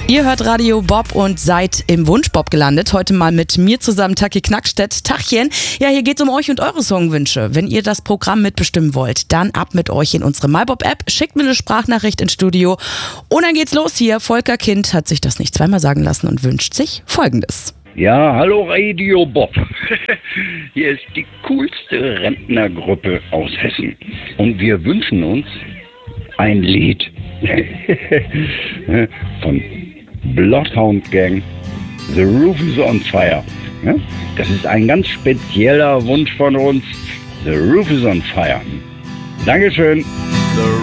Ihr hört Radio Bob und seid im Wunschbob gelandet. Heute mal mit mir zusammen, Taki Knackstedt. Tachchen. Ja, hier geht's um euch und eure Songwünsche. Wenn ihr das Programm mitbestimmen wollt, dann ab mit euch in unsere MyBob-App. Schickt mir eine Sprachnachricht ins Studio. Und dann geht's los hier. Volker Kind hat sich das nicht zweimal sagen lassen und wünscht sich Folgendes. Ja, hallo Radio Bob. Hier ist die coolste Rentnergruppe aus Hessen. Und wir wünschen uns ein Lied von Bloodhound Gang, The Roof is on Fire. Das ist ein ganz spezieller Wunsch von uns. The Roof is on Fire. Dankeschön.